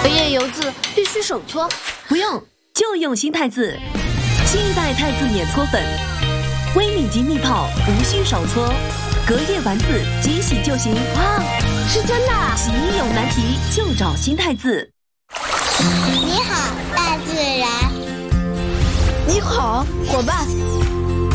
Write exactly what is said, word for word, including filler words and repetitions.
隔夜油渍必须手搓， 不用，就用新汰渍。新一代汰渍碾搓粉，微米级密泡，无需手搓，隔夜完渍即洗就行。 哇，是真的啊！ 洗衣有难题就找新汰渍。 你好，大自然。 你好，伙伴。